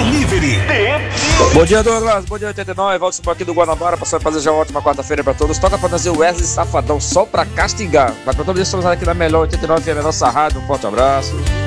Delivery. Bom dia, Douglas. Bom dia, 89. Volto por aqui do Guanabara. Passando a fazer já uma ótima quarta-feira pra todos. Toca pra nós o Wesley Safadão, só pra castigar. Vai pra todos eles, estamos aqui na melhor 89, a nossa rádio. Um forte abraço.